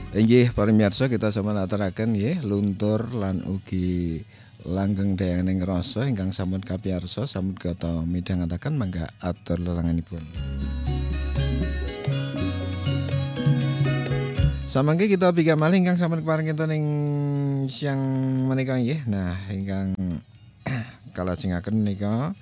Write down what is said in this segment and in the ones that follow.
Inggih pamirsa kita sama aturaken nggih luntur lan ugi langgeng dayaning rasa ingkang sampun kapiyarsa sampun kata midhangetaken mangga atur lelanganipun. Samangke kita pikir malih ingkang sampun keparing kita ning siang menika nggih. Nah, ingkang kalajengaken menika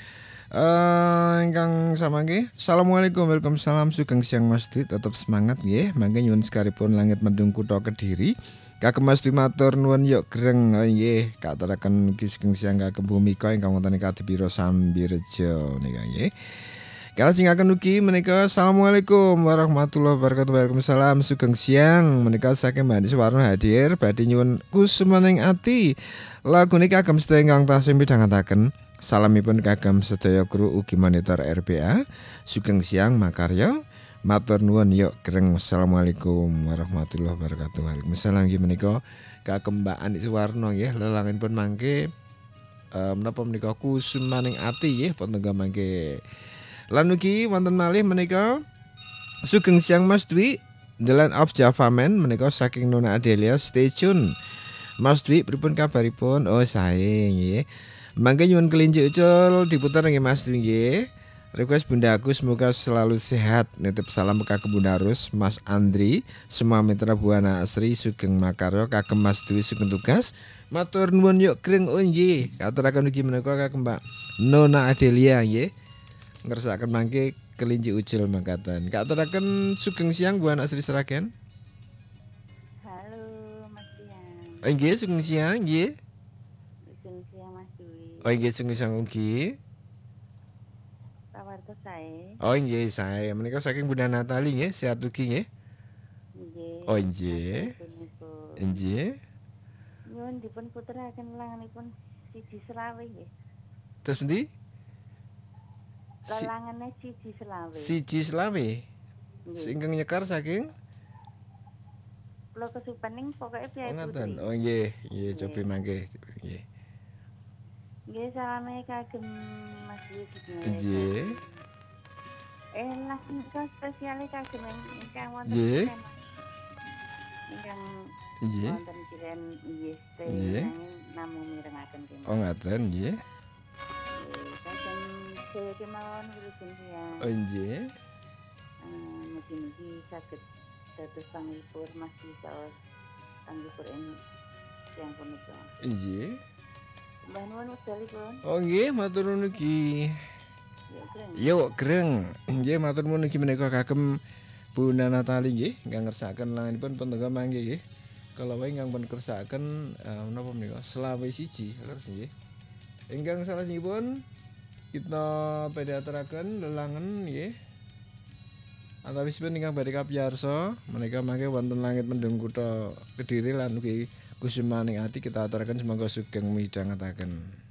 ingkang samangke Assalamualaikum Waalaikumsalam sugeng siang Mas Dwi tetep semangat nggih mangke nyuwun sekaripun langit mendung kutha Kediri kagem Mas Dwi matur nuwun yok greng nggih katuraken ugi sugeng siang kagem Bumika ingkang wonten ing Kadipiro Sambirejo nika nggih kalajengaken ugi menika Assalamualaikum warahmatullahi wabarakatuh Waalaikumsalam sugeng siang menika saking Mbak Suwarno hadir badhe nyuwun kusumaning ati lagu niki kagem sedaya ingkang tasih midhangetaken. Salamipun kagem sedaya kru ugi monitor RBA. Sugeng siang makarya. Matur nuwun yok greng. Assalamualaikum warahmatullahi wabarakatuh. Waalaikumsalam nggih menika kagem Mbak Andi Suwarno nggih lelanginipun mangke menapa menika kusumaning ati nggih pun mangke. Lan ugi wonten malih menika sugeng siang Mas Dwi. The Land of Java Man menika saking Nona Adelia stay tune. Mas Dwi pripun kabaripun? Oh sae nggih. Mangke nyuwun kelinci ucul diputar nggih Mas Dwi nggih. Request Bunda Agus semoga selalu sehat. Nitip salam kagem Bunda Rus, Mas Andri, semua mitra Buana Asri sugeng makarya kagem Mas Dwi sugeng tugas. Matur nuwun yok greng oh nggih. Katuraken ugi menika kagem Mbak Nona Adelia nggih. Ngersakaken mangke kelinci ucul mangkaten. Katuraken sugeng siang Buana Asri Seragen. Halo Mas Dian. Nggih sugeng siang nggih. Sugeng siang Mas Dwi. Oh nggih sugeng siang ugi. Pawartos sae. Oh nggih sae menika saking Bunda Natali nggih sehat ugi nggih. Nggih. Oh nggih. Nggih. Nyuwun dipun puteraken lelanganipun siji selawe nggih. Terus endi? Lelangane siji selawe. Siji selawe. Ingkang nyekar saking Kula kesupening pokoke piye Oh ngaten. putri. Oh nggih, nggih cobi mangke nggih. Nggih salame kagem Mas Dwi Nggih. langsung ke spesiale kagem ingkang wonten Nggih. ingkang Nggih. wonten kiren nggih Nggih. namung mirengaken kene. Oh ngaten nggih. Kagem saya kemawon wilujeng siang. Oh nggih. Mugi-mugi saged dados panglipur Mas Saos panglipur yang punika. Nggih. Mbah nuwun wekdalipun. Oh nggih matur nuwun ugi. Yo greng. Nggih matur nuwun ugi menika kagem Bunda Natali nggih ingkang ngersakaken langanipun pendengar mangke nggih. Kalau wae ingkang pun kersakaken menapa menika selawe siji leres nggih. Ingkang salajengipun kita badhe aturaken lelangan nggih. Antawisipun ingkang badhe kapiyarsa menika mangke wonten langit mendung kutha Kediri lan ugi kusumaning ati kita aturaken semoga sugeng midhangetaken.